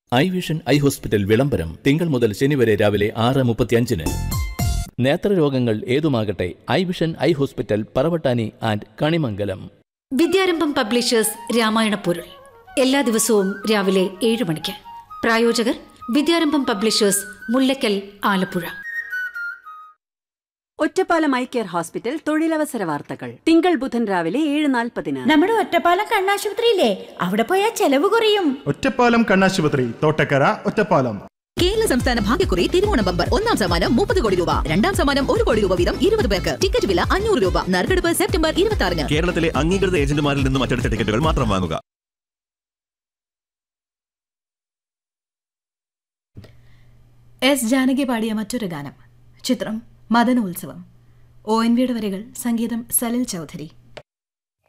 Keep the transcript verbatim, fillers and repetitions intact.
I vision eye hospital വിളംബരം തിങ്കൾ മുതൽ ശനി വരെ രാവിലെ ആറ് മുപ്പത്തിയഞ്ചിന്. നേത്രരോഗങ്ങൾ ഏതുമാകട്ടെ, I vision eye hospital Paravattani and Kanimangalam. Vidyarambham publishers Ramayana പൊരുൾ എല്ലാ ദിവസവും രാവിലെ ഏഴ് മണിക്ക്. പ്രായോജകർ വിദ്യാരംഭം publishers, Mullakkal, Alappuzha. Ottapalam eye care hospital തൊഴിലവസര വാർത്തകൾ തിങ്കൾ ബുധൻ രാവിലെ ഏഴ് നാൽപ്പതിന്. നമ്മുടെ ഒറ്റപ്പാലം കണ്ണാശുപത്രിയില്ലേ, അവിടെ പോയാൽ ചെലവ് കുറയും. ഒറ്റപ്പാലം കണ്ണാശുപത്രി, തോട്ടക്കര, ഒറ്റപ്പാലം. കേരള സംസ്ഥാന ഭാഗ്യക്കുറി തിരുവോണം ബമ്പർ ഒന്നാം സമ്മാനം മുപ്പത് കോടി രൂപ, രണ്ടാം സമ്മാനം ഒരു കോടി രൂപ വീതം ഇരുപത് പേർക്ക്. ടിക്കറ്റ് വില അഞ്ഞൂറ് രൂപ. നറുക്കെടുപ്പ് സെപ്റ്റംബർ ഇരുപത്തി ആറിന്. കേരളത്തിലെ അംഗീകൃത ഏജന്റുമാരിൽ നിന്നും മറ്റെടുത്ത ടിക്കറ്റുകൾ മാത്രം വാങ്ങുക. എസ് ജാനകി പാടിയ മറ്റൊരു ഗാനം. ചിത്രം മദനോത്സവം. ഒ എൻ വിയുടെ വരികൾ, സംഗീതം സലിൽ ചൗധരി.